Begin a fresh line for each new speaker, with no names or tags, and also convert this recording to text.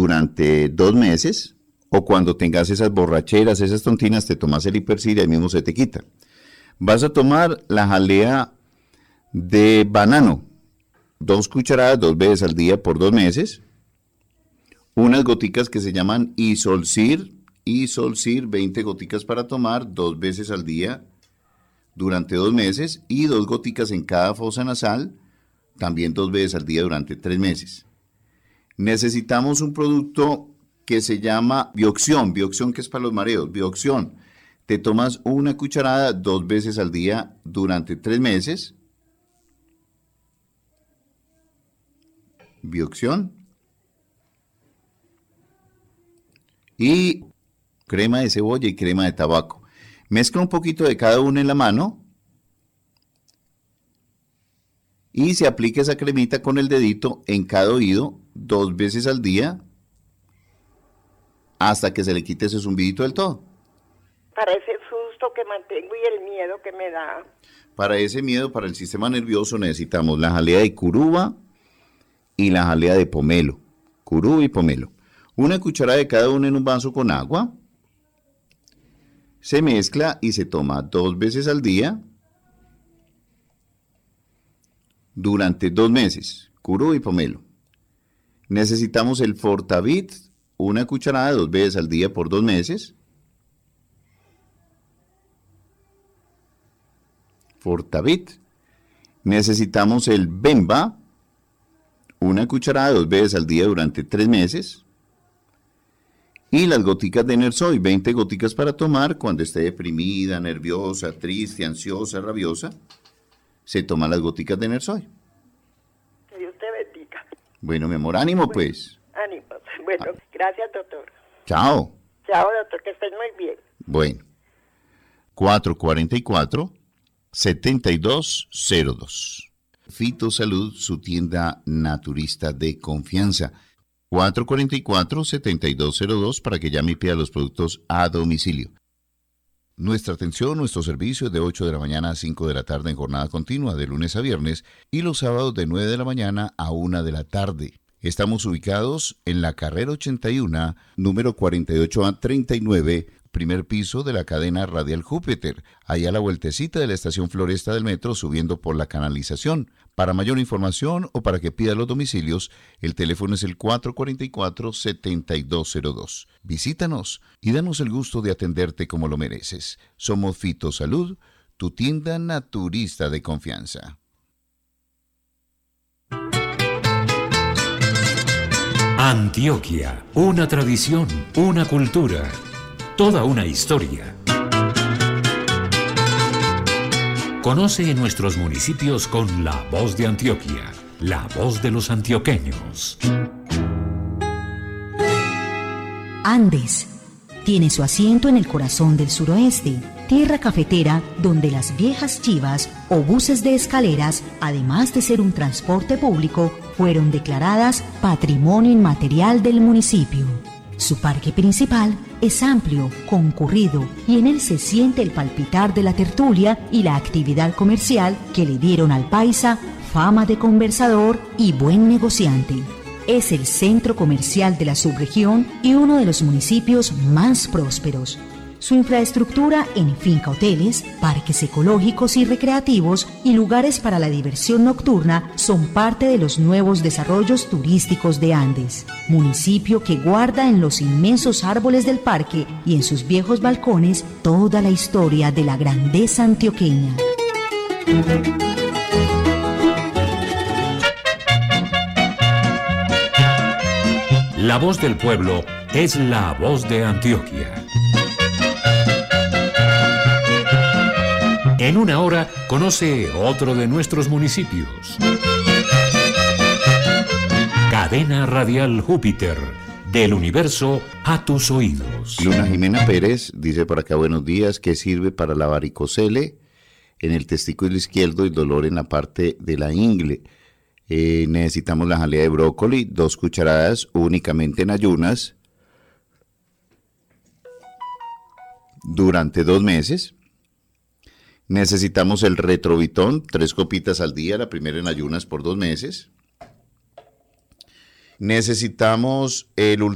durante 2 meses, o cuando tengas esas borracheras, esas tontinas, te tomas el Hipercid y ahí mismo se te quita. Vas a tomar la jalea de banano, 2 cucharadas 2 veces al día por 2 meses, unas goticas que se llaman Isolcir, 20 goticas para tomar 2 veces al día durante 2 meses y 2 goticas en cada fosa nasal, también 2 veces al día durante 3 meses. Necesitamos un producto que se llama Bioxión que es para los mareos, Bioxión. Te tomas una cucharada 2 veces al día durante 3 meses. Bioxión. Y crema de cebolla y crema de tabaco. Mezcla un poquito de cada uno en la mano y se aplica esa cremita con el dedito en cada oído 2 veces al día hasta que se le quite ese zumbidito del todo.
Para ese susto que mantengo y el miedo que me da.
Para ese miedo, para el sistema nervioso, necesitamos la jalea de curuba y la jalea de pomelo. Curuba y pomelo. Una cucharada de cada uno en un vaso con agua. Se mezcla y se toma 2 veces al día durante 2 meses. Curuba y pomelo. Necesitamos el Fortavit, una cucharada 2 veces al día por 2 meses. Fortavit. Necesitamos el Bemba, una cucharada 2 veces al día durante 3 meses. Y las goticas de Nersoy, 20 goticas para tomar cuando esté deprimida, nerviosa, triste, ansiosa, rabiosa. Se toman las goticas de Nersoy.
Que Dios te bendiga.
Bueno, mi amor, ánimo pues.
Ánimo. Bueno, gracias, doctor.
Chao.
Chao, doctor, que estés muy bien.
Bueno. 444-7202. Fitosalud, su tienda naturista de confianza. 444-7202 para que llame y pida los productos a domicilio. Nuestra atención, nuestro servicio es de 8 de la mañana a 5 de la tarde en jornada continua, de lunes a viernes, y los sábados de 9 de la mañana a 1 de la tarde. Estamos ubicados en la carrera 81, número 48A39, primer piso de la cadena Radial Júpiter, allá a la vueltecita de la estación Floresta del metro, subiendo por la canalización. Para mayor información o para que pida los domicilios, el teléfono es el 444-7202. Visítanos y danos el gusto de atenderte como lo mereces. Somos Fitosalud, tu tienda naturista de confianza.
Antioquia, una tradición, una cultura, toda una historia. Conoce nuestros municipios con la voz de Antioquia, la voz de los antioqueños.
Andes tiene su asiento en el corazón del suroeste, tierra cafetera donde las viejas chivas o buses de escaleras, además de ser un transporte público, fueron declaradas Patrimonio Inmaterial del municipio. Su parque principal es amplio, concurrido y en él se siente el palpitar de la tertulia y la actividad comercial que le dieron al paisa fama de conversador y buen negociante. Es el centro comercial de la subregión y uno de los municipios más prósperos. Su infraestructura en finca hoteles, parques ecológicos y recreativos y lugares para la diversión nocturna son parte de los nuevos desarrollos turísticos de Andes. Municipio que guarda en los inmensos árboles del parque y en sus viejos balcones toda la historia de la grandeza antioqueña.
La voz del pueblo es la voz de Antioquia. En una hora, conoce otro de nuestros municipios. Cadena Radial Júpiter, del universo a tus oídos.
Luna Jimena Pérez dice por acá, buenos días, que sirve para la varicocele en el testículo izquierdo y dolor en la parte de la ingle. Necesitamos la jalea de brócoli, 2 cucharadas únicamente en ayunas durante 2 meses. Necesitamos el retrovitón, 3 copitas al día, la primera en ayunas por 2 meses. Necesitamos el